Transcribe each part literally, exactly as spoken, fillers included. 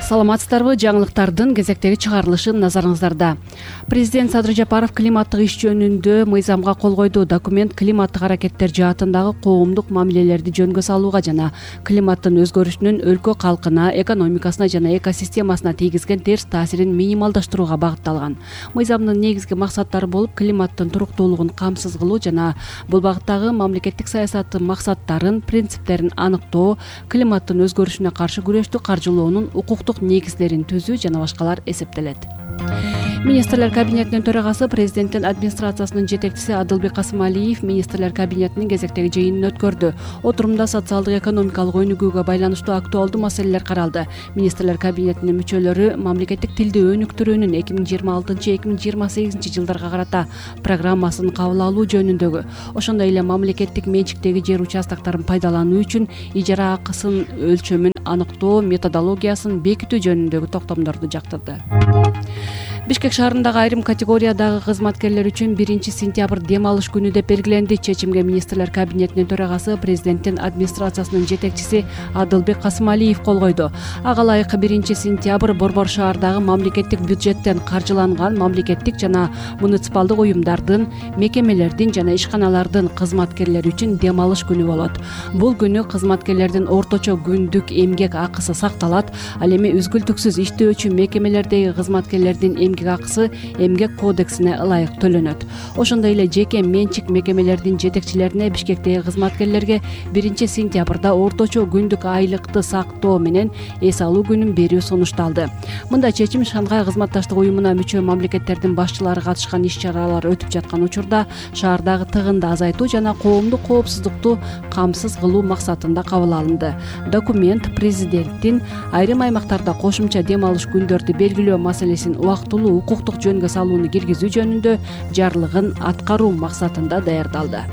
Саламатсыздарбы, жаңылыктардын кезектеги чыгарылышы назарыңыздарда. Президент Садыр Жапаров климаттык иш жөнүндө мыйзамга кол койду. Документ климаттык аракеттер жаатындагы коомдук мамилелерди жөнгө салууга жана климаттын өзгөрүшүнүн өлкө калкына, экономикасына жана экосистемасына тийгизген терс таасирин минималдаштырууга багытталган. Мыйзамдын негизги максаттары болуп, климаттын туруктуулугун камсыз кылуу жана бул багыттагы мамлекеттик саясаттын максаттарын, принциптерин аныктоо, климаттын өзгөрүшүнө каршы күрөштү каржылоонун укуктук негиздерин түзүү жана башкалар эсептелет. Министрлер кабинетинин төрагасы, президенттин администрациясынын жетекчиси Адылбек Касымалиев министрлер кабинетинин кезектеги жыйынын өткөрдү. Отурумда социалдык экономикалык өнүгүүгө байланыштуу актуалдуу маселелер каралды. Министрлер кабинетинин мүчөлөрү мамлекеттик тилди өнүктүрүүнүн эки миң жыйырма алтынчы эки миң жыйырма сегизинчи жылдарга карата программасын кабыл алуу жөнүндөгү, ошондой эле мамлекеттик менчиктеги жер участокторун пайдалануу үчүн ижара акысын өлчөмүн аныктоо методологиясын бекитүү жөнүндөгү токтомдорду жактырды. Бишкек шаарындагы айрым категориядагы кызматкерлер үчүн биринчи сентябрь дем алыш күнү деп белгиленди. Чечимге министрлер кабинетинин төрагасы, президенттин администрациясынын жетекчиси Адылбек Касымалиев кол койду. Ага ылайык биринчи сентябрь борбор шаардагы мамлекеттик бюджеттен каржыланган мамлекеттик жана муниципалдык уюмдардын, мекемелердин жана ишканалардын кызматкерлери үчүн дем алыш күнү болот. Бул күнү кызматкерлердин орточо күндүк эмгек акысы сакталат. Ал эми үзгүлтүксүз иштөөчү мекемелердеги кызматкерлердин эмгек акысы эмгек кодексине ылайык төлөнөт. Ошондой эле жеке менчик мекемелердин жетекчилерине, Бишкектеги кызматкерлерге биринчи сентябрда орточо күндүк айлыкты сактоо менен эс алуу күнүн берүү сунушталды. Мындай чечим Шангай кызматташтык уюмуна мүчө мамлекеттердин башчылары катышкан иш-чаралар өтүп жаткан учурда шаардагы тыгынды азайтуу жана коомдук коопсуздукту камсыз кылуу максатында кабыл алынды. Документ президенттин айрым аймактарда кошумча дем алыш күндөрдү белгилөө маселесин убактылуу укуктук жөнгө салууну киргизүү жөнүндө жарлыгын аткаруу максатында даярдалды.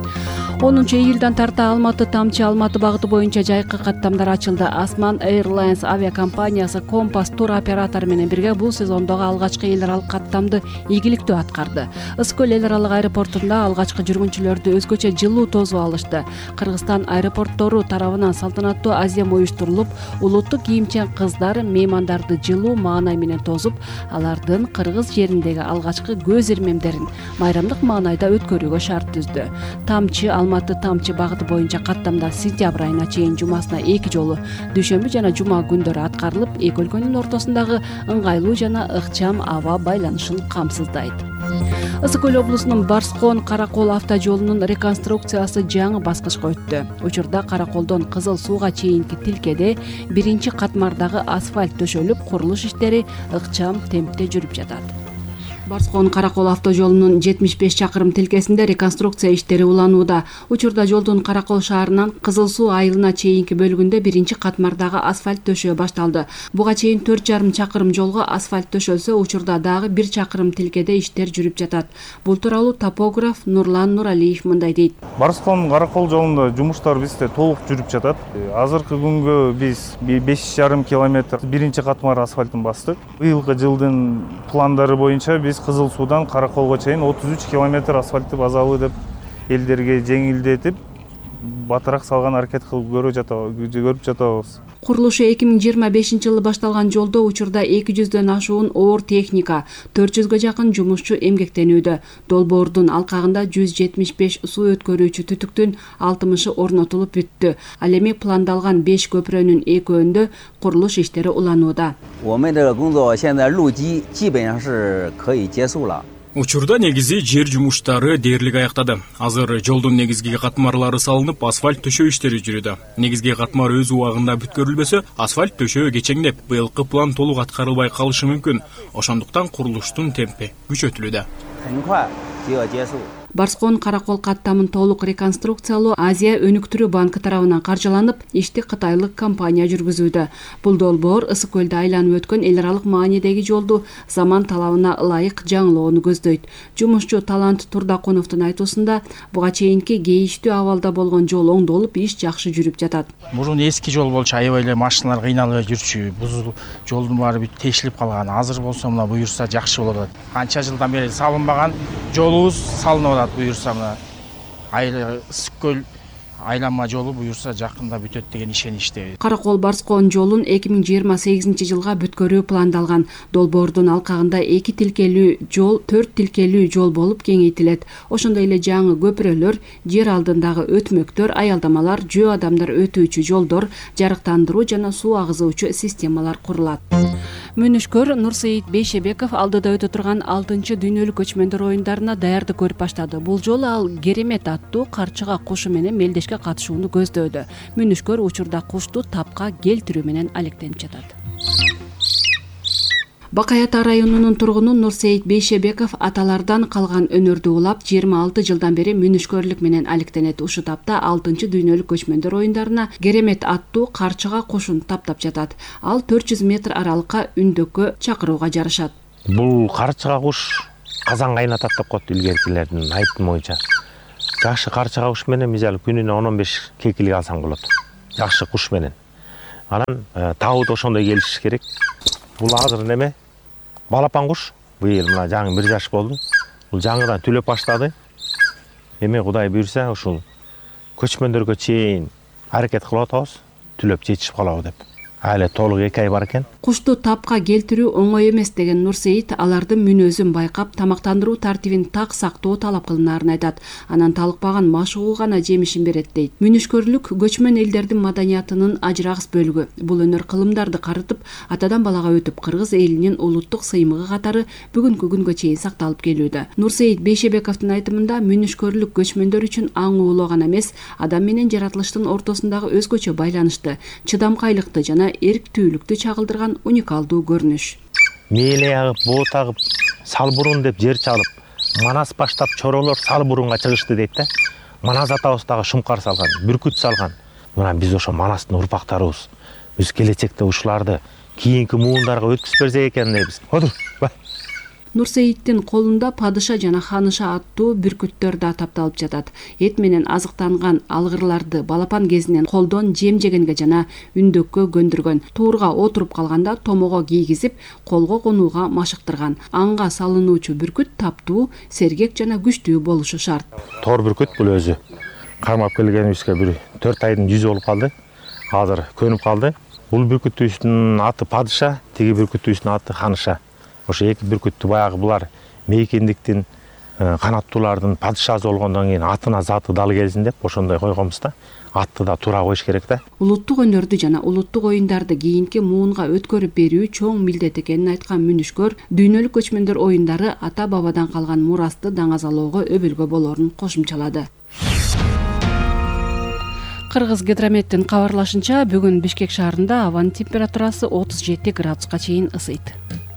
онунчу июлдан тарта Алматы Тамчы Алматы багыты боюнча жайкы каттамдар ачылды. Асман Airlines авиакомпаниясы Компас тур оператору менен бирге бул сезондогу алгачкы эл аралык каттамды ийгиликтүү аткарды. Ысык көл эл аралык аэропортунда алгачкы жүргүнчүлөрдү өзгөчө жылуу тосуп алышты. Кыргызстан аэропорттору тарабынан салтанаттуу азем уюштурулуп, улуттук кийимчен кыздар меймандарды жылуу маанай менен тосуп, алардын кыргыз жериндеги алгачкы көз ирмемдерин майрамдык маанайда өткөрүүгө шарт түздү. Тамчы Алматы Тамчы багыты боюнча каттамдар сентябрь айына чейин жумасына эки жолу дүйшөмбү жана жума күндөрү аткарылып, эки өлкөнүн ортосундагы ыңгайлуу жана ыкчам аба байланышын камсыздайт. Ысык көл облусунун Барскон Каракол автожолунун реконструкциясы жаңы баскычка өттү. Учурда Караколдон Кызыл Сууга чейинки тилкеде биринчи катмардагы асфальт төшөлүп, курулуш иштери ыкчам темпте жүрүп жатат. Барскон Каракол автожолунун жетимиш беш чакырым тилкесинде реконструкция иштери уланууда. Учурда жолдун Каракол шаарынан Кызыл Суу айылына чейинки бөлүгүндө биринчи катмардагы асфальт төшөө башталды. Буга чейин төрт жарым чакырым жолго асфальт төшөлсө, учурда дагы бир чакырым тилкеде иштер жүрүп жатат. Бул тууралуу топограф Нурлан Нуралиев мындай дейт. Барскон Каракол жолунда жумуштар бизде толук жүрүп жатат. Азыркы күнгө биз беш жарым километр биринчи катмар асфальтын бастык. Быйылкы жылдын пландары боюнча биз Кызыл Суудан Караколго чейин отуз үч километр асфальтты базалуу деп элдерге жеңилдетип, батыраак салган аракет кылып көрүп жатабыз. Курулушу эки миң жыйырма бешинчи жылы башталган жолдо учурда эки жүздөн ашуун оор техника, төрт жүзгө жакын жумушчу эмгектенүүдө. Долбоордун алкагында жүз жетимиш беш суу өткөрүүчү түтүктүн алтымышы орнотулуп бүттү. Ал эми пландалган беш көпүрөнүн экөөндө курулуш иштери уланууда. Учурда негизи жер жумуштары дээрлик аяктады. Азыр жолдун негизги катмарлары салынып, асфальт төшөө иштери жүрүүдө. Негизги катмар өз убагында бүткөрүлбөсө, асфальт төшөө кечеңдеп, быйылкы план толук аткарылбай калышы мүмкүн. Ошондуктан курулуштун темпи күчөтүлүүдө. Барскон Каракол каттамын толук реконструкциялоо Азия өнүктүрүү банкы тарабынан каржыланып, ишти кытайлык компания жүргүзүүдө. Бул долбоор ысык көлдө айланып өткөн эл аралык маанидеги жолду заман талабына ылайык жаңылоону көздөйт. Жумушчу Талант Турдакуновдун айтуусунда, буга чейинки кейиштүү абалда болгон жол оңдолуп, иш жакшы жүрүп жатат. Мурун эски жол болчу, аябай эле машиналар кыйналып жүрчү, бузул жолдун баары бүт тешилип калган. Азыр болсо мына буюрса жакшы болот. Канча жылдан бери салынбаган жолубуз салынып атат буюрса мына. Айыл ысык көл айланма жолу буюрса жакында бүтөт деген ишеничтебиз. Каракол Барскон жолун эки миң жыйырма сегизинчи жылга бүткөрүү пландалган. Долбоордун алкагында эки тилкелүү жол төрт тилкелүү жол болуп кеңейтилет. Ошондой эле жаңы көпүрөлөр, жер алдындагы өтмөктөр, аялдамалар, жөө адамдар өтүүчү жолдор, жарыктандыруу жана суу агызуучу системалар курулат. Мүнүшкөр Нурсейит Бейшебеков алдыда өтө турган алтынчы дүйнөлүк көчмөндөр оюндарына даярдык көрүп баштады. Бул жолу ал Керемет аттуу карчыга кушу менен мелдешке катышууну көздөөдө. Мүнүшкөр учурда кушту тапка келтирүү менен алектенип жатат. Бакай Ата районунун тургуну Нурсейит Бейшебеков аталардан калган өнөрдү улап жыйырма алты жылдан бери мүнүшкөрлүк менен алектенет. Ушу тапта алтынчы дүйнөлүк көчмөндөр оюндарына Керемет аттуу карчыга кушун таптап жатат. Ал төрт жүз метр аралыкка үндөккө чакырууга жарышат. Бул карчыга куш казан кайнатат деп коет илгеркилердин айтымы боюнча. Жакшы карчыга куш менен мисалы күнүнө он он беш кекилик алсаң болот. Жакшы куш менен. Анан табыт ошондой келиш керек. Бул азыр неме? Балапан куш. Быйыл мына жаңы бир жаш болду. Бул жаңыдан түлөп баштады. Эми Кудай буйрса ушул көчмөндөргө чейин аракет кылып атабыз. Түлөп жетишип калабы деп. Айлы толук эки ай бар экен. Кушту тапка келтирүү оңой эмес деген Нурсейит алардын мүнөзүн байкап, тамактандыруу тартибин так сактоо талап кылынаарын айтат. Анан талыкпаган машыгуу гана жемишин берет дейт. Мүнүшкөрлүк көчмөн элдердин маданиятынын ажырагыс бөлүгү. Бул өнөр кылымдарды карытып, атадан балага өтүп, кыргыз элинин улуттук сыймыгы катары бүгүнкү күнгө чейин сакталып келүүдө. Нурсейит Бейшебековдун айтымында мүнүшкөрлүк көчмөндөр үчүн аңуулоо гана эмес, адам менен жаратылыштын ортосундагы өзгөчө байланышты, чыдамкайлыкты жана эрктүүлүктү чагылдырган уникалдуу көрүнүш. Мээле агып, боот агып, Салбурун деп жер чалып, Манас баштап чоролор Салбурунга чыгышты дейт да. Манас атабыз дагы шумкар салган, бүркүт салган. Мына биз ошо Манастын урпактарыбыз. Биз келечекте ушуларды кийинки муундарга өткүзүп берсек экен дейбиз. Отур. Нурсейиттин колунда падыша жана ханыша аттуу бүркүттөр да тапталып жатат. Эт менен азыктанган алгырларды балапан кезинен колдон жем жегенге жана үндөккө көндүргөн. Туурга отуруп калганда томого кийгизип, колго конууга машыктырган. Анга салынуучу бүркүт таптуу, сергек жана күчтүү болушу шарт. Тор бүркүт бул өзү. Кармап келгенибизге бир төрт айдын жүзү болуп калды. Азыр көнүп калды. Бул бүркүттүүбүздүн аты падыша, тиги бүркүттүүбүздүн аты ханыша. Ошо эки бүркүттү баягы булар мейкендиктин, канаттуулардын падышасы болгондон кийин атына заты дал келсин деп ошондой койгонбуз да. Атты да туура коюш керек да. Улуттук өнөрдү жана улуттук оюндарды кийинки муунга өткөрүп берүү чоң милдет экенин айткан мүнүшкөр, дүйнөлүк көчмөндөр оюндары ата бабадан калган мурасты даңазалоого өбөлгө болорун кошумчалады. Кыргыз гидрометтин кабарлашынча, бүгүн Бишкек шаарында абанын температурасы отуз жети градуска чейин ысыйт.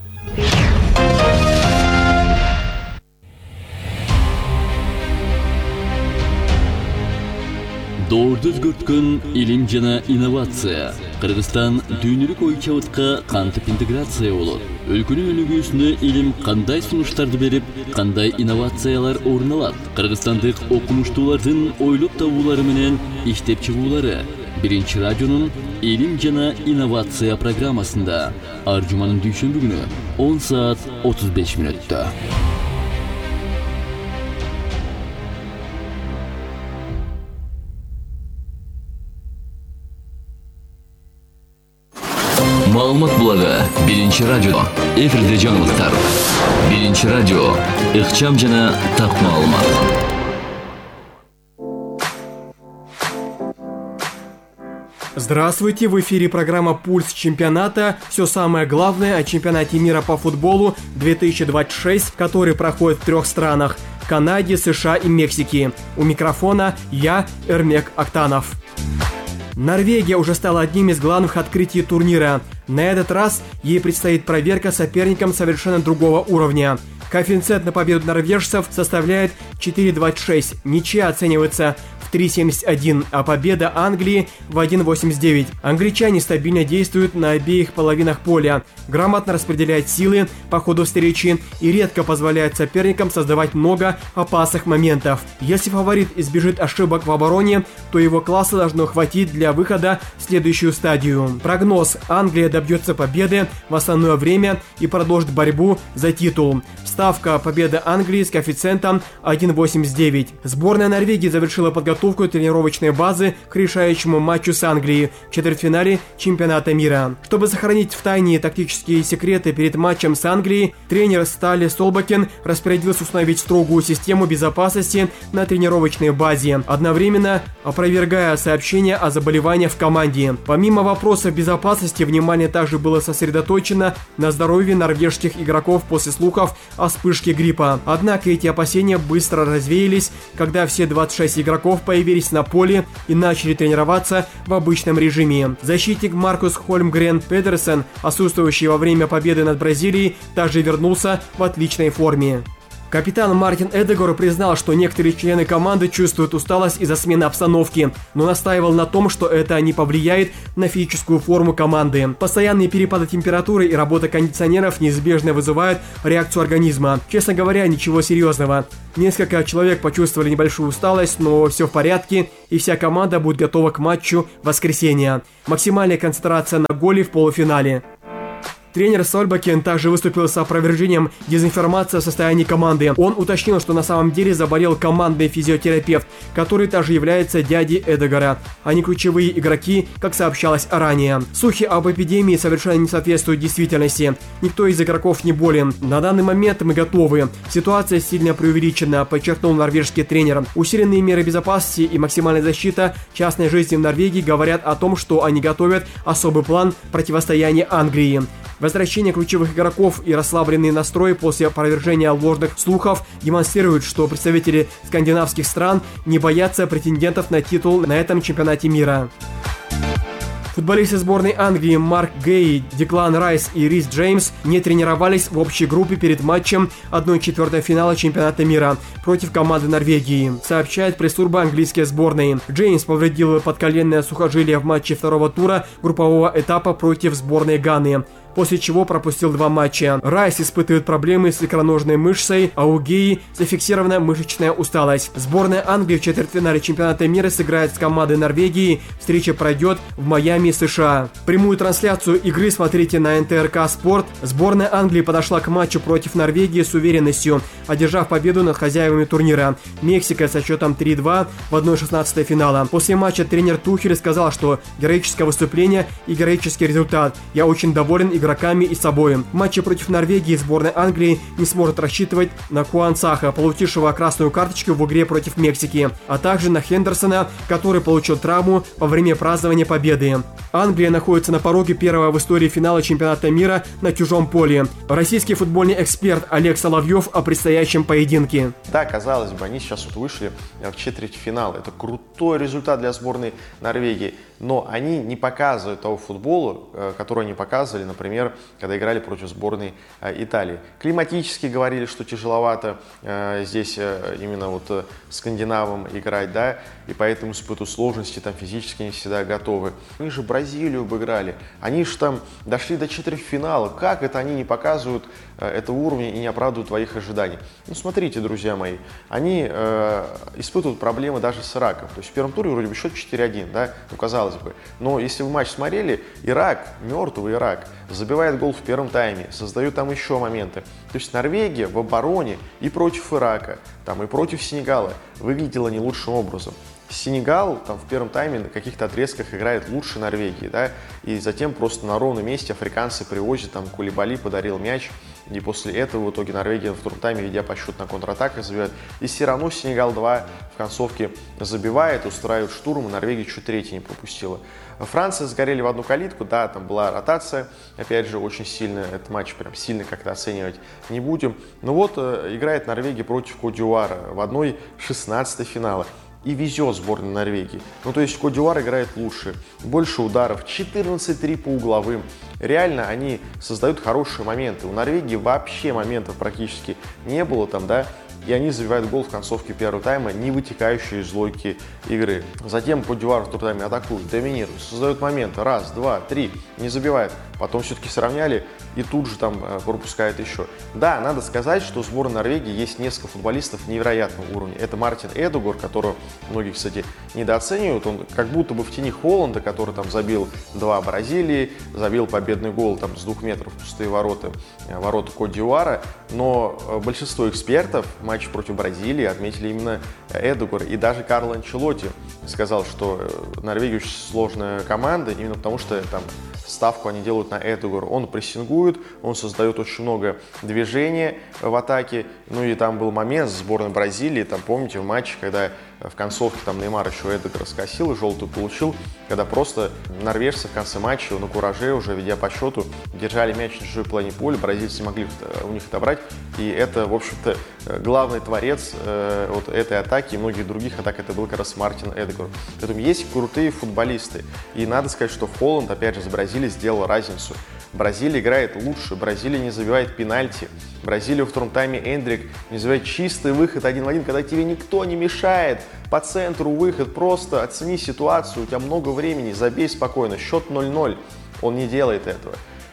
Доорду өзгөрткөн илим жана инновация. Кыргызстан дүйнөлүк ой чабытка кантип интеграция болот? Өлкөнүн өнүгүүсүнө илим кандай сунуштарды берип, кандай инновациялар орун алат? Кыргызстандык окумуштуулардын ойлоп табуулары менен иштеп чыгуулары Биринчи радионун илим жана инновация программасында ар жуманын дүйшөмбү күнү он саат отуз беш мүнөттө. Маалымат булагы Биринчи радио. Эфирде жаңылыктар. Биринчи радио. Ыкчам жана так маалымат. Здравствуйте! В эфире программа «Пульс чемпионата». Все самое главное о чемпионате мира по футболу две тысячи двадцать шесть, который проходит в трех странах – Канаде, США и Мексике. У микрофона я, Эрмек Актанов. Норвегия уже стала одним из главных открытий турнира. На этот раз ей предстоит проверка соперником совершенно другого уровня. Коэффициент на победу норвежцев составляет четыре двадцать шесть, ничья оценивается в три семьдесят один, а победа Англии в один восемьдесят девять. Англичане стабильно действуют на обеих половинах поля, грамотно распределяют силы по ходу встречи и редко позволяют соперникам создавать много опасных моментов. Если фаворит избежит ошибок в обороне, то его класса должно хватить для выхода в следующую стадию. Прогноз: Англия добьется победы в основное время и продолжит борьбу за титул. Ставка: победа Англии с коэффициентом один восемьдесят девять. Сборная Норвегии завершила подготовку подготовку тренировочной базы к решающему матчу с Англией в четвертьфинале чемпионата мира. Чтобы сохранить в тайне тактические секреты перед матчем с Англией, тренер Стали Солбакен распорядился установить строгую систему безопасности на тренировочной базе, одновременно опровергая сообщения о заболеваниях в команде. Помимо вопросов безопасности, внимание также было сосредоточено на здоровье норвежских игроков после слухов о вспышке гриппа. Однако эти опасения быстро развеялись, когда все двадцать шесть игроков появились на поле и начали тренироваться в обычном режиме. Защитник Маркус Хольмгрен Педерсен, отсутствующий во время победы над Бразилией, также вернулся в отличной форме. Капитан Мартин Эдегор признал, что некоторые члены команды чувствуют усталость из-за смены обстановки, но настаивал на том, что это не повлияет на физическую форму команды. Постоянные перепады температуры и работа кондиционеров неизбежно вызывают реакцию организма. Честно говоря, ничего серьезного. Несколько человек почувствовали небольшую усталость, но все в порядке, и вся команда будет готова к матчу в воскресенье. Максимальная концентрация на голе в полуфинале. Тренер Сольбакен также выступил с опровержением дезинформации о состоянии команды. Он уточнил, что на самом деле заболел командный физиотерапевт, который также является дядей Эдегора, а не ключевые игроки, как сообщалось ранее. Слухи об эпидемии совершенно не соответствуют действительности. Никто из игроков не болен. На данный момент мы готовы. Ситуация сильно преувеличена, подчеркнул норвежский тренер. Усиленные меры безопасности и максимальная защита частной жизни в Норвегии говорят о том, что они готовят особый план противостояния Англии. Возвращение ключевых игроков и расслабленный настрой после опровержения ложных слухов демонстрируют, что представители скандинавских стран не боятся претендентов на титул на этом чемпионате мира. Футболисты сборной Англии Марк Гей, Деклан Райс и Рис Джеймс не тренировались в общей группе перед матчем одной четвертой финала чемпионата мира против команды Норвегии, сообщает пресс-служба английской сборной. Джеймс повредил подколенное сухожилие в матче второго тура группового этапа против сборной Ганы, после чего пропустил два матча. Райс испытывает проблемы с икроножной мышцей, а у Геи зафиксирована мышечная усталость. Сборная Англии в четвертьфинале чемпионата мира сыграет с командой Норвегии. Встреча пройдет в Майами, США. Прямую трансляцию игры смотрите на эн тэ эр ка Спорт. Сборная Англии подошла к матчу против Норвегии с уверенностью, одержав победу над хозяевами турнира Мексика со счетом три-два в одной шестнадцатой финала. После матча тренер Тухель сказал, что героическое выступление и героический результат. Я очень доволен игроками и собой. В матче против Норвегии сборная Англии не сможет рассчитывать на Куан Саха, получившего красную карточку в игре против Мексики, а также на Хендерсона, который получил травму во время празднования победы. Англия находится на пороге первого в истории финала чемпионата мира на чужом поле. Российский футбольный эксперт Олег Соловьев о предстоящем поединке. Да, казалось бы, они сейчас вот вышли в четвертьфинал. Это крутой результат для сборной Норвегии. Но они не показывают того футбола, который они показывали, например, когда играли против сборной Италии. Климатически говорили, что тяжеловато здесь именно вот скандинавам играть, да, и поэтому испытывают сложности, там физически не всегда готовы. Они же Бразилию обыграли, они же там дошли до четвертьфинала. Как это они не показывают этого уровня и не оправдывают твоих ожиданий? Ну, смотрите, друзья мои, они э, испытывают проблемы даже с Ираком. То есть в первом туре вроде бы счет четыре-один, да, ну, казалось бы. Но если вы матч смотрели, Ирак, мертвый Ирак, забивает гол в первом тайме, создает там еще моменты. То есть Норвегия в обороне и против Ирака, там, и против Сенегала выглядела не лучшим образом. Сенегал там в первом тайме на каких-то отрезках играет лучше Норвегии, да, и затем просто на ровном месте африканцы привозят, там Кулибали подарил мяч, и после этого в итоге Норвегия в втором тайме, ведя по счету на контратаках, забивает. И все равно Сенегал два в концовке забивает, устраивает штурм, и Норвегия чуть третий не пропустила. Франция сгорели в одну калитку, да, там была ротация, опять же, очень сильно, этот матч прям сильно как-то оценивать не будем. Но вот э, играет Норвегия против Кот-д'Ивуара в одной шестнадцатой финала. И везет сборной Норвегии. Ну, то есть Кот-д'Ивуар играет лучше, больше ударов, четырнадцать три по угловым. Реально они создают хорошие моменты. У Норвегии вообще моментов практически не было там, да, и они забивают гол в концовке первого тайма, не вытекающий из логики игры. Затем Кот-д'Ивуар в втором тайме атакует, доминирует, создают моменты, раз, два, три, не забивает. Потом все-таки сравняли и тут же там пропускает еще. Да, надо сказать, что у сборной Норвегии есть несколько футболистов невероятного уровня. Это Мартин Эдегор, которого многие, кстати, недооценивают. Он как будто бы в тени Холланда, который там забил два Бразилии, забил победный гол там с двух метров в пустые ворота, ворота Кот-д'Ивуара. Но большинство экспертов матче против Бразилии отметили именно Эдегор. И даже Карло Анчелотти сказал, что Норвегия очень сложная команда, именно потому что там ставку они делают на Эдегор. Он прессингует, он создает очень много движения в атаке. Ну и там был момент с сборной Бразилии, там помните в матче, когда в концовке там Неймар еще Эдегора скосил и желтую получил, когда просто норвежцы в конце матча на кураже, уже ведя по счету, держали мяч на чужой половине поля, бразильцы не могли у них отобрать. И это, в общем-то, главный творец э, вот этой атаки и многих других атак, это был как раз Мартин Эдегор. Поэтому есть крутые футболисты. И надо сказать, что Холланд, опять же, с Бразилией сделал разницу. Бразилия играет лучше, Бразилия не забивает пенальти. Бразилия во втором тайме Эндрик не забивает чистый выход один в один, когда тебе никто не мешает. По центру выход, просто оцени ситуацию, у тебя много времени, забей спокойно, счет ноль ноль. Он не делает этого.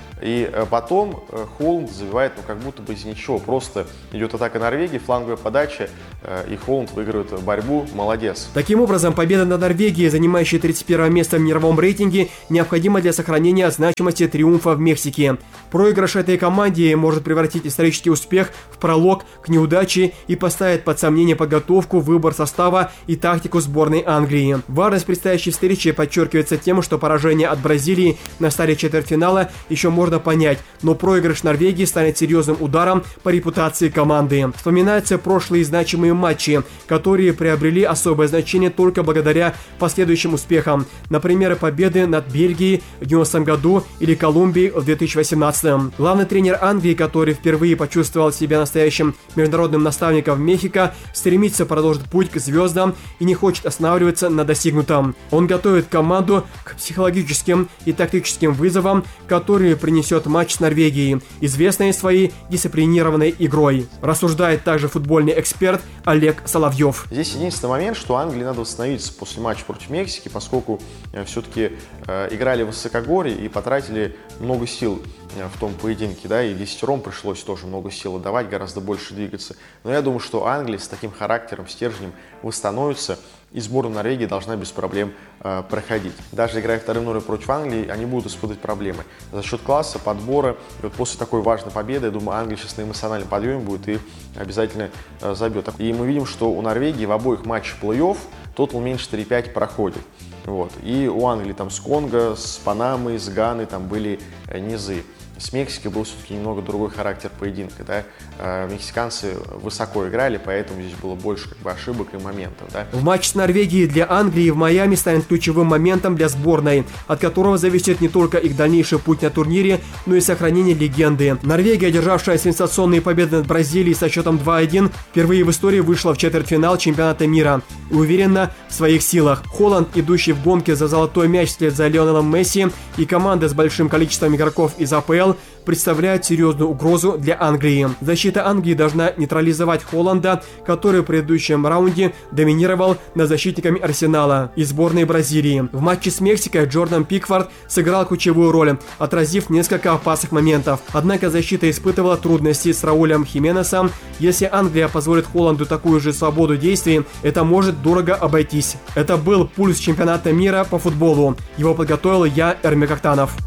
И потом Холланд забивает, ну, как будто бы из ничего. Просто идет атака Норвегии, фланговая подача, и Холланд выигрывает борьбу. Молодец. Таким образом, победа над Норвегией, занимающей тридцать первое место в мировом рейтинге, необходима для сохранения значимости триумфа в Мексике. Проигрыш этой команде может превратить исторический успех в пролог к неудаче и поставить под сомнение подготовку, выбор состава и тактику сборной Англии. Важность предстоящей встречи подчеркивается тем, что поражение от Бразилии на старте четвертьфинала еще можно можно понять, но проигрыш Норвегии станет серьезным ударом по репутации команды. Вспоминаются прошлые значимые матчи, которые приобрели особое значение только благодаря последующим успехам. Например, победы над Бельгией в девяностом году или Колумбией в две тысячи восемнадцатом. Главный тренер Англии, который впервые почувствовал себя настоящим международным наставником в Мехико, стремится продолжить путь к звездам и не хочет останавливаться на достигнутом. Он готовит команду к психологическим и тактическим вызовам, которые принесет матч с Норвегией, известной своей дисциплинированной игрой. Рассуждает также футбольный эксперт Олег Соловьев. Здесь единственный момент, что Англии надо восстановиться после матча против Мексики, поскольку э, все-таки э, играли в высокогорье и потратили много сил э, в том поединке, да, и десятером пришлось тоже много сил отдавать, гораздо больше двигаться. Но я думаю, что Англия с таким характером, стержнем восстановится, и сборная Норвегии должна без проблем э, проходить. Даже играя вторым номером против Англии, они будут испытывать проблемы. За счет класса, подбора, и вот после такой важной победы, я думаю, Англия сейчас на эмоциональном подъеме будет и обязательно э, забьет. И мы видим, что у Норвегии в обоих матчах плей-офф тотал меньше три пять проходит. Вот. И у Англии там с Конго, с Панамой, с Ганой там были э, низы. С Мексикой был все-таки немного другой характер поединка, да. Э, мексиканцы высоко играли, поэтому здесь было больше как бы ошибок и моментов, да. В матче с Норвегией для Англии в Майами станет ключевым моментом для сборной, от которого зависит не только их дальнейший путь на турнире, но и сохранение легенды. Норвегия, одержавшая сенсационные победы над Бразилией со счетом два один, впервые в истории вышла в четвертьфинал чемпионата мира и уверена в своих силах. Холланд, идущий в гонке за золотой мяч вслед за Лионелом Месси, и команда с большим количеством игроков из АПЛ представляют серьезную угрозу для Англии. Защита Англии должна нейтрализовать Холланда, который в предыдущем раунде доминировал над защитниками Арсенала и сборной Бразилии. В матче с Мексикой Джордан Пикфорд сыграл ключевую роль, отразив несколько опасных моментов. Однако защита испытывала трудности с Раулем Хименесом. Если Англия позволит Холланду такую же свободу действий, это может дорого обойтись. Это был пульс чемпионата мира по футболу. Его подготовил я, Эрмик Актанов.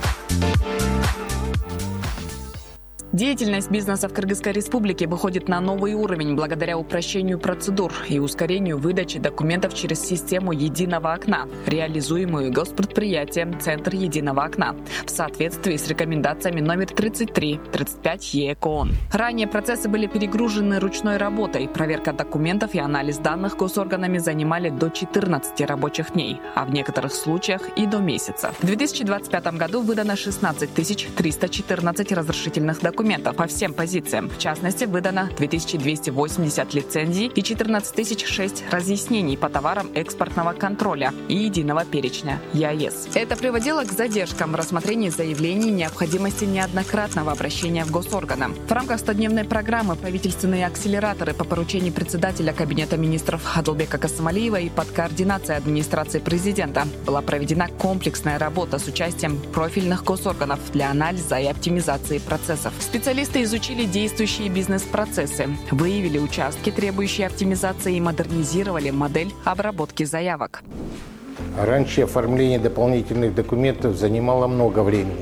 Деятельность бизнеса в Кыргызской республике выходит на новый уровень благодаря упрощению процедур и ускорению выдачи документов через систему единого окна, реализуемую госпредприятием «Центр единого окна» в соответствии с рекомендациями номер тридцать три тридцать пять ЕКОН. Ранее процессы были перегружены ручной работой. Проверка документов и анализ данных госорганами занимали до четырнадцати рабочих дней, а в некоторых случаях и до месяца. В две тысячи двадцать пятом году выдано шестнадцать тысяч триста четырнадцать разрешительных документов по всем позициям. В частности, выдано две тысячи двести восемьдесят лицензий и четырнадцать тысяч шесть разъяснений по товарам экспортного контроля и единого перечня ЕАЭС. Это приводило к задержкам в рассмотрении заявлений и необходимости неоднократного обращения в госорганы. В рамках стодневной программы правительственные акселераторы по поручению председателя Кабинета министров Адылбека Касымалиева и под координацией администрации президента была проведена комплексная работа с участием профильных госорганов для анализа и оптимизации процессов. Специалисты изучили действующие бизнес-процессы, выявили участки, требующие оптимизации, и модернизировали модель обработки заявок. Раньше оформление дополнительных документов занимало много времени.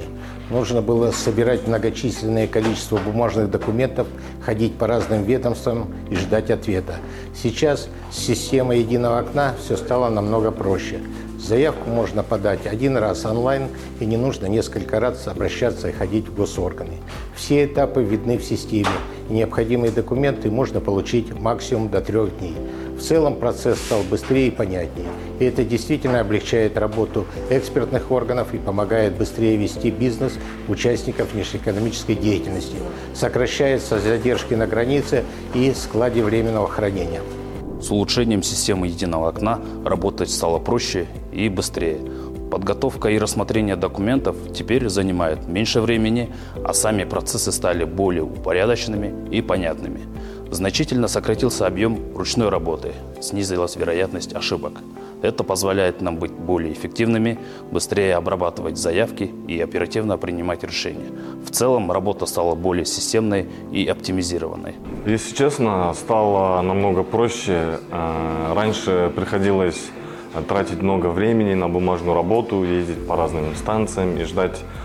нужно было собирать многочисленное количество бумажных документов, ходить по разным ведомствам и ждать ответа. Сейчас с системой единого окна все стало намного проще. Заявку можно подать один раз онлайн, и не нужно несколько раз обращаться и ходить в госорганы. Все этапы видны в системе, и необходимые документы можно получить максимум до трех дней. В целом процесс стал быстрее и понятнее, и это действительно облегчает работу экспертных органов и помогает быстрее вести бизнес участников внешнеэкономической деятельности, сокращаются задержки на границе и складе временного хранения. С улучшением системы единого окна работать стало проще и быстрее. Подготовка и рассмотрение документов теперь занимает меньше времени, а сами процессы стали более упорядоченными и понятными. Значительно сократился объем ручной работы, снизилась вероятность ошибок. Это позволяет нам быть более эффективными, быстрее обрабатывать заявки и оперативно принимать решения. В целом работа стала более системной и оптимизированной. Если честно, стало намного проще. Раньше приходилось тратить много времени на бумажную работу, ездить по разным инстанциям и ждать